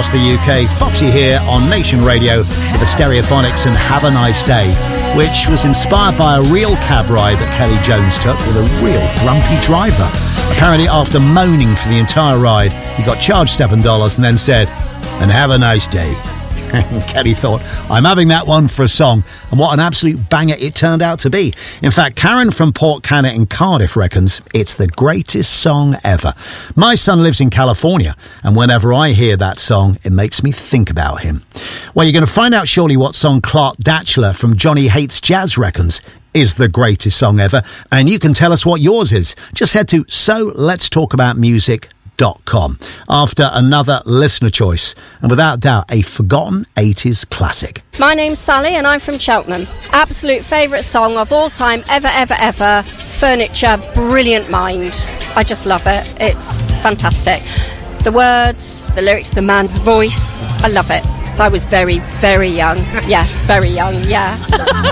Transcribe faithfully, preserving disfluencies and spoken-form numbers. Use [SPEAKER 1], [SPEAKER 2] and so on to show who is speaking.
[SPEAKER 1] across the U K. Foxy here on Nation Radio with the Stereophonics and Have a Nice Day, which was inspired by a real cab ride that Kelly Jones took with a real grumpy driver. Apparently, after moaning for the entire ride, he got charged seven dollars and then said, "And have a nice day." Kelly thought, I'm having that one for a song, and what an absolute banger it turned out to be. In fact, Karen from Port Cannet in Cardiff reckons it's the greatest song ever. My son lives in California, and whenever I hear that song, it makes me think about him. Well, you're going to find out shortly what song Clark Datchler from Johnny Hates Jazz reckons is the greatest song ever, and you can tell us what yours is. Just head to so let's talk about music dot com after another listener choice, and without doubt a forgotten eighties classic.
[SPEAKER 2] My name's Sally and I'm from Cheltenham. Absolute favourite song of all time, ever, ever, ever. Furniture, Brilliant Mind. I just love it. It's fantastic. The words, the lyrics, the man's voice. I love it. I was very, very young. Yes, very young, yeah.